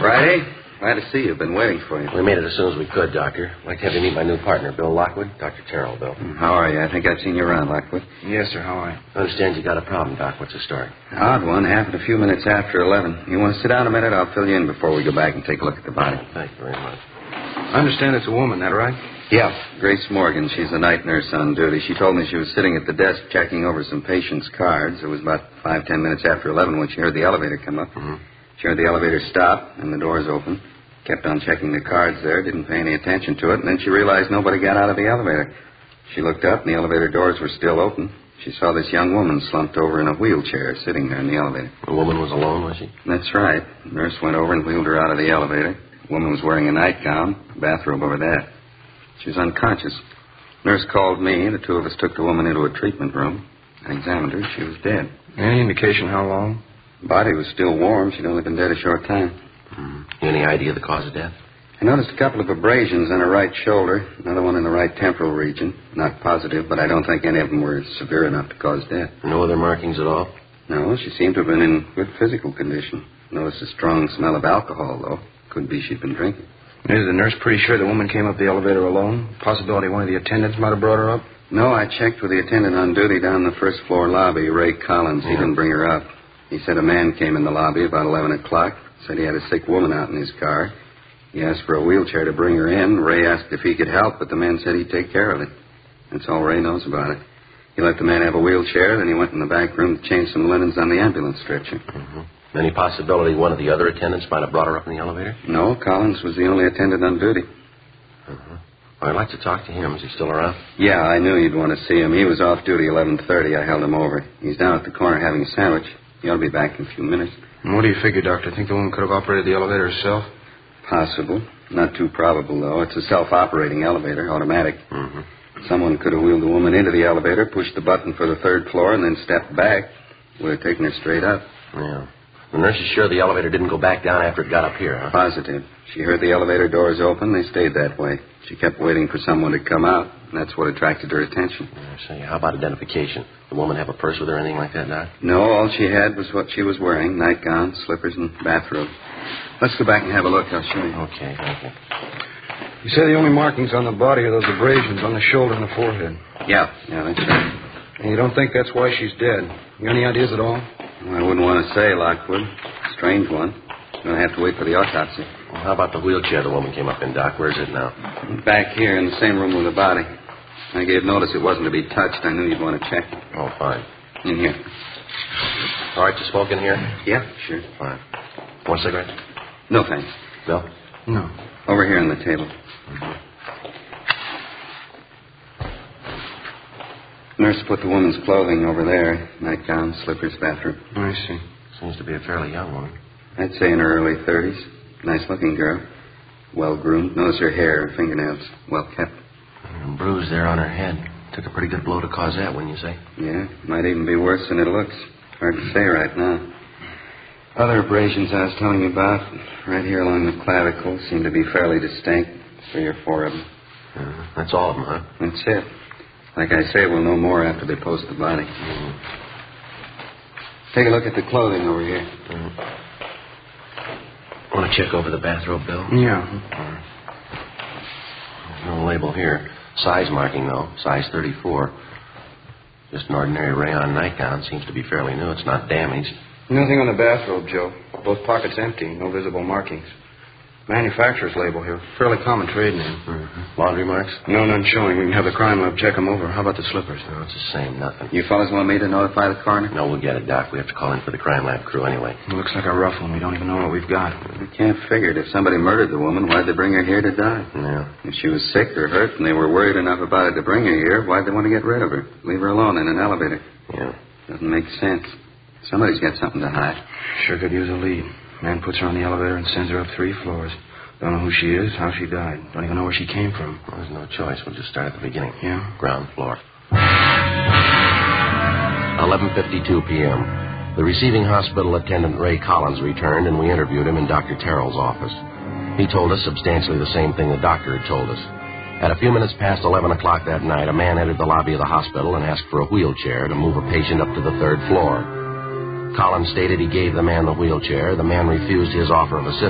Friday? Glad to see you. Been waiting for you. We made it as soon as we could, Doctor. I'd like to have you meet my new partner, Bill Lockwood. Dr. Terrell, Bill. How are you? I think I've seen you around, Lockwood. Yes, sir. How are you? I understand you got a problem, Doc. What's the story? Odd one. Happened a few minutes after 11. You want to sit down a minute? I'll fill you in before we go back and take a look at the body. Thank you very much. I understand it's a woman, that right? Yeah. Grace Morgan. She's the night nurse on duty. She told me she was sitting at the desk checking over some patients' cards. It was about 5-10 minutes after 11 when she heard the elevator come up. Mm-hmm. She heard the elevator stop and the doors open. Kept on checking the cards there, didn't pay any attention to it, and then she realized nobody got out of the elevator. She looked up, and the elevator doors were still open. She saw this young woman slumped over in a wheelchair sitting there in the elevator. The woman was alone, was she? That's right. The nurse went over and wheeled her out of the elevator. The woman was wearing a nightgown, a bathrobe over that. She was unconscious. Nurse called me. The two of us took the woman into a treatment room. I examined her. She was dead. Any indication how long? The body was still warm. She'd only been dead a short time. Any idea of the cause of death? I noticed a couple of abrasions on her right shoulder, another one in the right temporal region. Not positive, but I don't think any of them were severe enough to cause death. No other markings at all? No, she seemed to have been in good physical condition. Noticed a strong smell of alcohol, though. Could be she'd been drinking. Is the nurse pretty sure the woman came up the elevator alone? Possibility one of the attendants might have brought her up? No, I checked with the attendant on duty down in the first floor lobby, Ray Collins. He didn't bring her up. He said a man came in the lobby about 11 o'clock. Said he had a sick woman out in his car. He asked for a wheelchair to bring her in. Ray asked if he could help, but the man said he'd take care of it. That's all Ray knows about it. He let the man have a wheelchair, then he went in the back room to change some linens on the ambulance stretcher. Mm-hmm. Any possibility one of the other attendants might have brought her up in the elevator? No, Collins was the only attendant on duty. Mm-hmm. I'd like to talk to him. Is he still around? Yeah, I knew you'd want to see him. He was off duty 11:30. I held him over. He's down at the corner having a sandwich. He ought to be back in a few minutes. And what do you figure, Doctor? Think the woman could have operated the elevator herself? Possible. Not too probable, though. It's a self-operating elevator, automatic. Mm-hmm. Someone could have wheeled the woman into the elevator, pushed the button for the third floor, and then stepped back. Would have taken her straight up. Yeah. The nurse is sure the elevator didn't go back down after it got up here, huh? Positive. She heard the elevator doors open. They stayed that way. She kept waiting for someone to come out, and that's what attracted her attention. I see. How about identification? The woman have a purse with her or anything like that, Doc? No, all she had was what she was wearing, nightgown, slippers, and bathrobe. Let's go back and have a look. I'll show you. Okay, thank you. You say the only markings on the body are those abrasions on the shoulder and the forehead. Yeah, that's right. And you don't think that's why she's dead? You got any ideas at all? Well, I wouldn't want to say, Lockwood. Strange one. Going to have to wait for the autopsy. Well, how about the wheelchair the woman came up in, Doc? Where's it now? Back here in the same room with the body. I gave notice it wasn't to be touched. I knew you'd want to check. Oh, fine. In here. All right, to smoke in here? Yeah, sure. Fine. Want a cigarette? No, thanks. Bill? No. Over here on the table. Nurse put the woman's clothing over there. Nightgown, slippers, bathrobe. I see. Seems to be a fairly young woman. I'd say in her early 30s. Nice-looking girl. Well-groomed. Notice her hair and fingernails. Well-kept. A bruise there on her head. Took a pretty good blow to cause that, wouldn't you say? Yeah, might even be worse than it looks. Hard to say right now. Other abrasions I was telling you about, right here along the clavicle, seem to be fairly distinct. 3 or 4 of them. That's all of them, huh? That's it. Like I say, we'll know more after they post the body. Take a look at the clothing over here. Want to check over the bathrobe, Bill? Yeah. No label here. Size marking, though. Size 34. Just an ordinary rayon nightgown. Seems to be fairly new. It's not damaged. Nothing on the bathrobe, Joe. Both pockets empty. No visible markings. Manufacturer's label here. Fairly common trade name. Laundry marks? No, none showing. We can have the crime lab check them over. How about the slippers? No, it's the same. Nothing. You fellas want me to notify the coroner? No, we'll get it, Doc. We have to call in for the crime lab crew anyway. It looks like a rough one. We don't even know what we've got. We can't figure it. If somebody murdered the woman, why'd they bring her here to die? Yeah. If she was sick or hurt and they were worried enough about it to bring her here, why'd they want to get rid of her? Leave her alone in an elevator. Yeah. Doesn't make sense. Somebody's got something to hide. Sure could use a lead. Man puts her on the elevator and sends her up 3 floors. Don't know who she is, how she died. Don't even know where she came from. Well, there's no choice. We'll just start at the beginning. Yeah? Ground floor. 11:52 p.m. The receiving hospital attendant, Ray Collins, returned, and we interviewed him in Dr. Terrell's office. He told us substantially the same thing the doctor had told us. At a few minutes past 11 o'clock that night, a man entered the lobby of the hospital and asked for a wheelchair to move a patient up to the 3rd floor. Collins stated he gave the man the wheelchair. The man refused his offer of assistance.